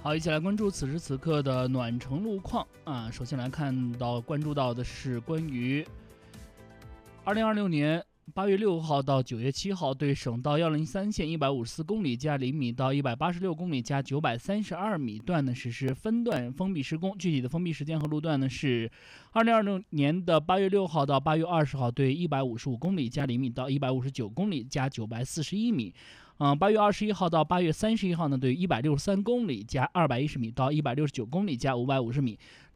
好，一起来关注此时此刻的暖城路况啊。首先来关注到的是关于2026年8月6号到9月7号对省道103线154公里加厘米到186公里加932米段呢实施分段封闭施工，具体的封闭时间和路段呢是2026年的8月6号到8月20号对155公里加厘米到159公里加941米。8月21号到8月31号呢，对163公里加210米到169公里加550米。